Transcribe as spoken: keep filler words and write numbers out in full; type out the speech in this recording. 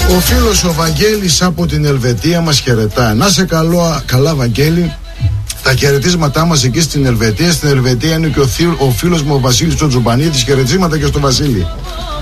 Ο φίλος ο Βαγγέλης από την Ελβετία μας χαιρετά. Να σε καλό, καλά Βαγγέλη. Τα χαιρετίσματά μας εκεί στην Ελβετία. Στην Ελβετία είναι και ο, θύ, ο φίλος μου ο Βασίλης ο Τζουμπανίτης. Χαιρετίσματα και στο Βασίλη.